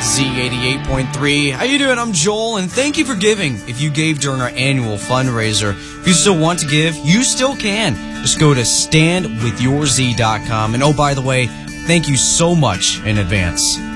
Z88.3. How you doing? I'm Joel, and thank you for giving. If you gave during our annual fundraiser, if you still want to give, you still can. Just go to standwithyourz.com. And oh, by the way, thank you so much in advance.